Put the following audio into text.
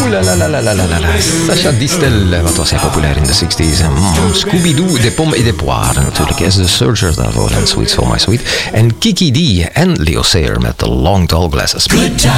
Oeh la la la la la la la. Sacha Distel, wat was hij populair in de 60s? Scooby-Doo, de Pommes et de Poire natuurlijk. Is de Searchers daarvoor en Sweet So My Sweet. En Kiki D en Leo Sayer met The Long Tall Glasses.